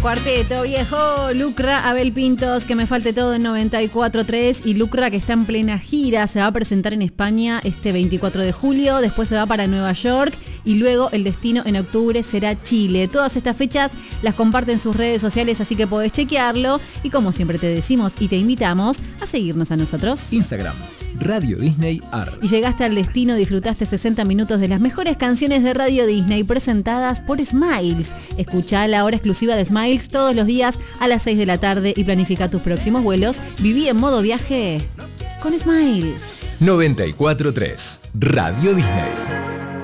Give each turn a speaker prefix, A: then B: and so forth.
A: Cuarteto viejo, Lucra, Abel Pintos, Que me falte todo en 94.3 y Lucra que está en plena gira, se va a presentar en España este 24 de julio, después se va para Nueva York y luego el destino en octubre será Chile. Todas estas fechas las comparte en sus redes sociales, así que podés chequearlo y como siempre te decimos y te invitamos a seguirnos a nosotros.
B: Instagram, Radio Disney AR.
A: Y llegaste al destino, disfrutaste 60 minutos de las mejores canciones de Radio Disney presentadas por Smiles. Escuchá la hora exclusiva de Smiles todos los días a las 6 de la tarde y planifica tus próximos vuelos. Viví en modo viaje con Smiles.
B: 94.3 Radio Disney.